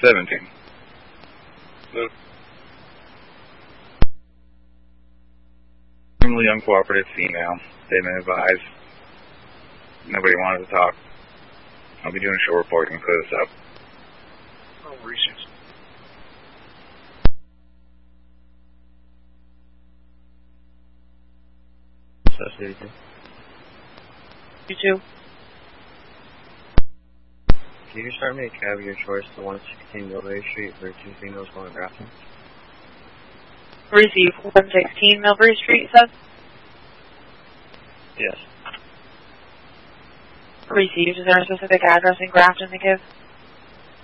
17. Extremely uncooperative female. They've been advised. Nobody wanted to talk. I'll be doing a show report and clear this up. Oh, research. You too. Can you start me a cab of your choice to 116 Millbury Street for 2 females going to Grafton? Receive 116 Millbury Street, sir? Yes. Received. Is there a specific address in Grafton to give?